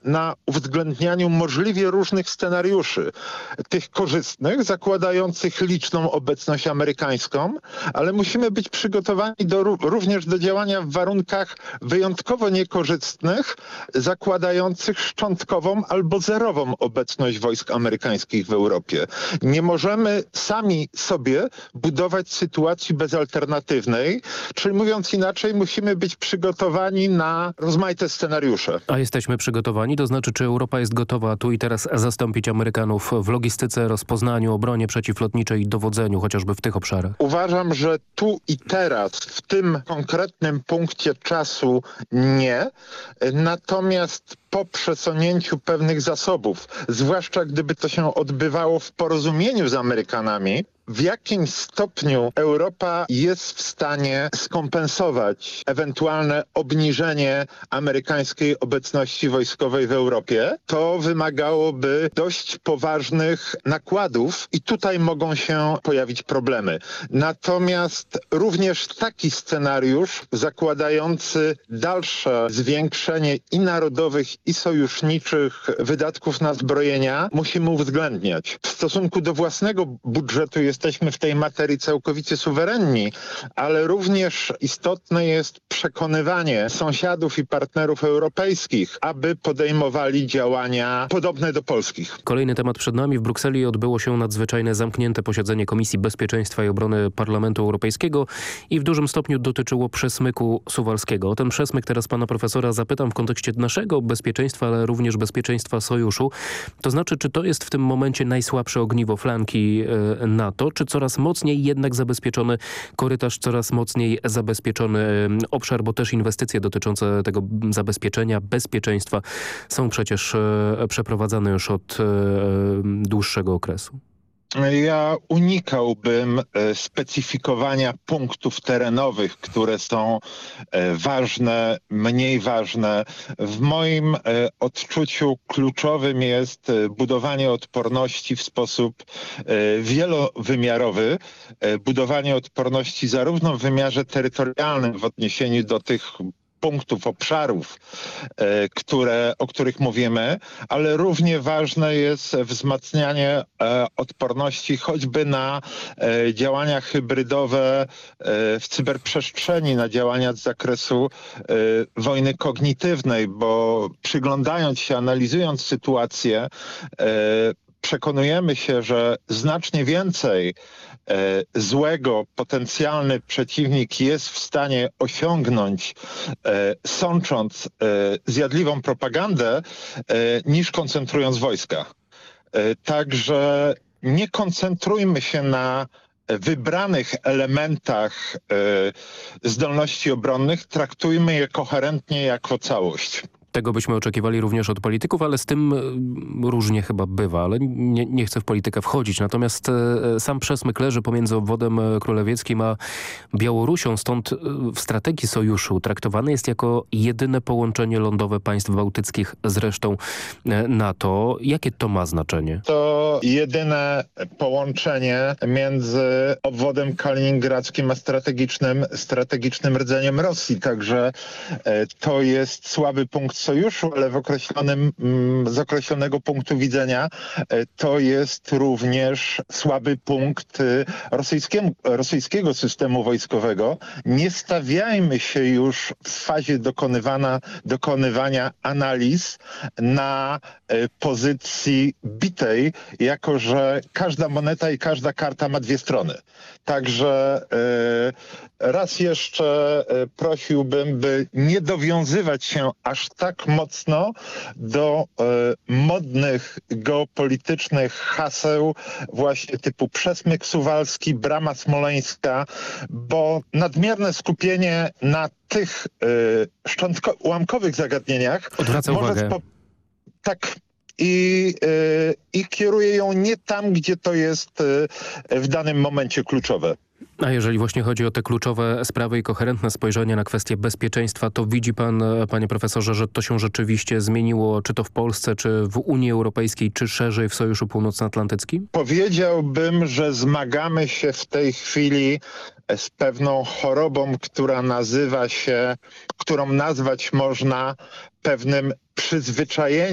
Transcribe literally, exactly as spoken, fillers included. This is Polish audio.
na uwzględnianiu możliwie różnych scenariuszy. Tych korzystnych, zakładających liczną obecność amerykańską, ale musimy być przygotowani do, również do działania w warunkach wyjątkowo niekorzystnych, zakładających szczątkową albo zerową obecność wojsk amerykańskich w Europie. Nie możemy sami sobie budować sytuacji bezalternatywnej, czyli mówiąc inaczej, musimy być przygotowani na rozmaite scenariusze. A jesteśmy przygotowani? To znaczy, czy Europa jest gotowa tu i teraz zastąpić Amerykanów w logistyce, rozpoznaniu, obronie przeciwlotniczej i dowodzeniu, chociażby w tych obszarach? Uważam, że tu i teraz, w tym konkretnym punkcie czasu nie. Natomiast po przesunięciu pewnych zasobów, zwłaszcza gdyby to się odbywało w porozumieniu z Amerykanami, w jakim stopniu Europa jest w stanie skompensować ewentualne obniżenie amerykańskiej obecności wojskowej w Europie, to wymagałoby dość poważnych nakładów i tutaj mogą się pojawić problemy. Natomiast również taki scenariusz zakładający dalsze zwiększenie i narodowych, i sojuszniczych wydatków na zbrojenia musimy uwzględniać. W stosunku do własnego budżetu jesteśmy w tej materii całkowicie suwerenni, ale również istotne jest przekonywanie sąsiadów i partnerów europejskich, aby podejmowali działania podobne do polskich. Kolejny temat przed nami. W Brukseli odbyło się nadzwyczajne zamknięte posiedzenie Komisji Bezpieczeństwa i Obrony Parlamentu Europejskiego i w dużym stopniu dotyczyło przesmyku suwalskiego. O ten przesmyk teraz pana profesora zapytam w kontekście naszego bezpieczeństwa, ale również bezpieczeństwa sojuszu. To znaczy, czy to jest w tym momencie najsłabsze ogniwo flanki NATO, czy coraz mocniej jednak zabezpieczony korytarz, coraz mocniej zabezpieczony obszar, bo też inwestycje dotyczące tego zabezpieczenia, bezpieczeństwa są przecież przeprowadzane już od dłuższego okresu. Ja unikałbym specyfikowania punktów terenowych, które są ważne, mniej ważne. W moim odczuciu kluczowym jest budowanie odporności w sposób wielowymiarowy, budowanie odporności zarówno w wymiarze terytorialnym w odniesieniu do tych punktów, obszarów, e, które, o których mówimy, ale równie ważne jest wzmacnianie e, odporności choćby na e, działania hybrydowe e, w cyberprzestrzeni, na działania z zakresu e, wojny kognitywnej, bo przyglądając się, analizując sytuację, e, przekonujemy się, że znacznie więcej e, złego potencjalny przeciwnik jest w stanie osiągnąć, e, sącząc e, zjadliwą propagandę, e, niż koncentrując wojska. E, także nie koncentrujmy się na wybranych elementach e, zdolności obronnych, traktujmy je koherentnie jako całość. Tego byśmy oczekiwali również od polityków, ale z tym różnie chyba bywa, ale nie, nie chcę w politykę wchodzić. Natomiast e, sam przesmyk leży pomiędzy obwodem królewieckim a Białorusią, stąd w strategii sojuszu traktowany jest jako jedyne połączenie lądowe państw bałtyckich z resztą NATO. Jakie to ma znaczenie? To jedyne połączenie między obwodem kaliningradzkim a strategicznym, strategicznym rdzeniem Rosji, także e, to jest słaby punkt sojuszu, ale w określonym, z określonego punktu widzenia to jest również słaby punkt rosyjskiego systemu wojskowego. Nie stawiajmy się już w fazie dokonywana, dokonywania analiz na pozycji bitej, jako że każda moneta i każda karta ma dwie strony. Także raz jeszcze prosiłbym, by nie dowiązywać się aż tak mocno do e, modnych geopolitycznych haseł właśnie typu przesmyk suwalski, brama smoleńska, bo nadmierne skupienie na tych e, szczątko- ułamkowych zagadnieniach odwraca może uwagę. Spo- tak i, e, i kieruje ją nie tam, gdzie to jest e, w danym momencie kluczowe. A jeżeli właśnie chodzi o te kluczowe sprawy i koherentne spojrzenie na kwestię bezpieczeństwa, to widzi pan, panie profesorze, że to się rzeczywiście zmieniło, czy to w Polsce, czy w Unii Europejskiej, czy szerzej w Sojuszu Północnoatlantyckim? Powiedziałbym, że zmagamy się w tej chwili z pewną chorobą, która nazywa się, którą nazwać można pewnym przyzwyczajeniem